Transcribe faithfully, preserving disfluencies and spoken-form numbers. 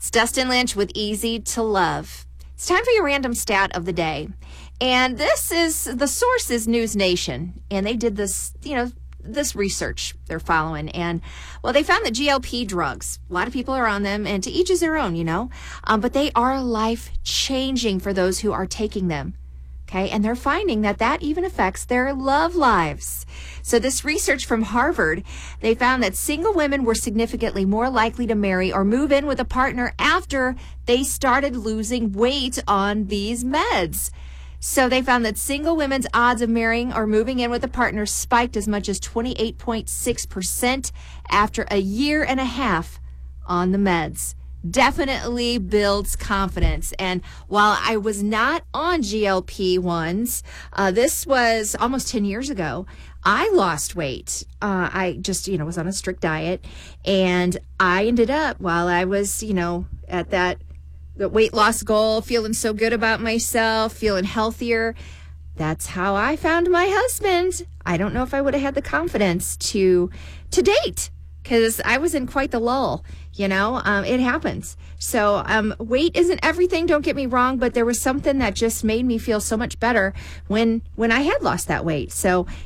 It's Dustin Lynch with Easy to Love. It's time for your random stat of the day. And this is, the source is News Nation. And they did this, you know, this research they're following. And, well, they found that G L P drugs, a lot of people are on them, and to each is their own, you know. Um, but they are life-changing for those who are taking them. Okay, and they're finding that that even affects their love lives. So this research from Harvard, they found that single women were significantly more likely to marry or move in with a partner after they started losing weight on these meds. So they found that single women's odds of marrying or moving in with a partner spiked as much as twenty-eight point six percent after a year and a half on the meds. Definitely builds confidence. And while I was not on G L P ones, uh, this was almost ten years ago, I lost weight. Uh, I just, you know, was on a strict diet, and I ended up, while I was, you know, at that the weight loss goal, feeling so good about myself, feeling healthier. That's how I found my husband. I don't know if I would have had the confidence to to date, because I was in quite the lull, you know. Um, it happens. So um, weight isn't everything, don't get me wrong, but there was something that just made me feel so much better when when I had lost that weight. So